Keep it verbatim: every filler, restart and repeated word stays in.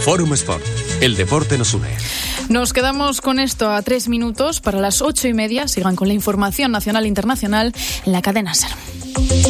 Fórum Sport. El deporte nos une. Nos quedamos con esto a tres minutos para las ocho y media. Sigan con la información nacional e internacional en la cadena SER.